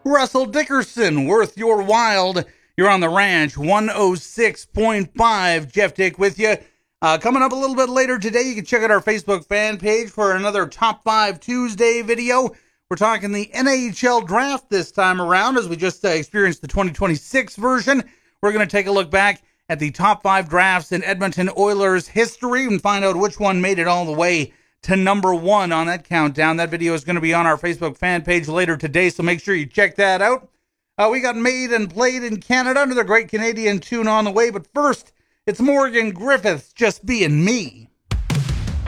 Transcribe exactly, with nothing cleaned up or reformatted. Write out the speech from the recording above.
Russell Dickerson, worth your wild. You're on the ranch, one oh six point five. Jeff Dick with you. Uh, coming up a little bit later today, you can check out our Facebook fan page for another Top five Tuesday video. We're talking the N H L draft this time around, as we just uh, experienced the twenty twenty-six version. We're going to take a look back at the top five drafts in Edmonton Oilers history and find out which one made it all the way to number one on that countdown. That video is going to be on our Facebook fan page later today, so make sure you check that out. Uh, we got Made and Played in Canada under the Great Canadian Tune on the way, but first, it's Morgan Griffiths, Just Being Me.